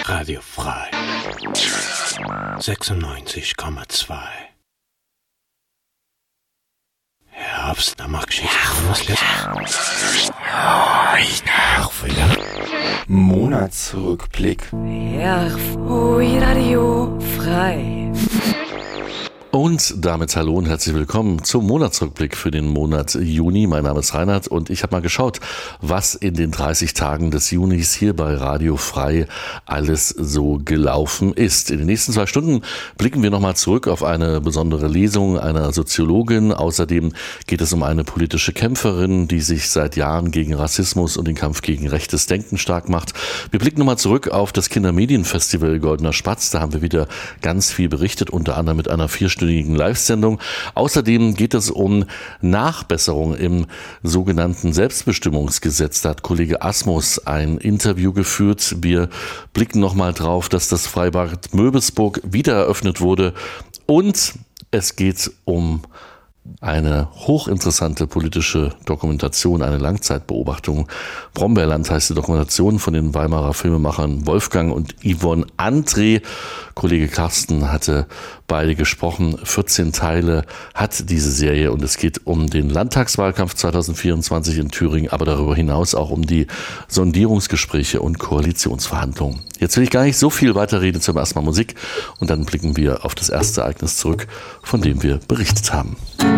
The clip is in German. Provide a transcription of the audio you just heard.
Radio Frei 96,2. Herbst, da mag ich Monatsrückblick. Radio Frei. Und damit hallo und herzlich willkommen zum Monatsrückblick für den Monat Juni. Mein Name ist Reinhard und ich habe mal geschaut, was in den 30 Tagen des Junis hier bei Radio Frei alles so gelaufen ist. In den nächsten 2 Stunden blicken wir nochmal zurück auf eine besondere Lesung einer Soziologin. Außerdem geht es um eine politische Kämpferin, die sich seit Jahren gegen Rassismus und den Kampf gegen rechtes Denken stark macht. Wir blicken nochmal zurück auf das Kindermedienfestival Goldener Spatz. Da haben wir wieder ganz viel berichtet, unter anderem mit einer 4-stündigen Live-Sendung. Außerdem geht es um Nachbesserung im sogenannten Selbstbestimmungsgesetz. Da hat Kollege Asmus ein Interview geführt. Wir blicken nochmal drauf, dass das Freibad Möbelsburg wieder eröffnet wurde. Und es geht um eine hochinteressante politische Dokumentation, eine Langzeitbeobachtung. Brombeerland heißt die Dokumentation von den Weimarer Filmemachern Wolfgang und Yvonne André. Kollege Carsten hatte beide gesprochen. 14 Teile hat diese Serie und es geht um den Landtagswahlkampf 2024 in Thüringen, aber darüber hinaus auch um die Sondierungsgespräche und Koalitionsverhandlungen. Jetzt will ich gar nicht so viel weiter reden, zum ersten Mal Musik und dann blicken wir auf das erste Ereignis zurück, von dem wir berichtet haben.